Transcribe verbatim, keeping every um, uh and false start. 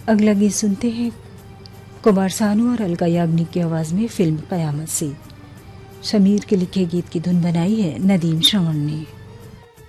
अगला गीत सुनते हैं कुमार सानू और अलका याग्निक की आवाज में फिल्म कयामत से। शमीर के लिखे गीत की धुन बनाई है नदीम श्रवण ने।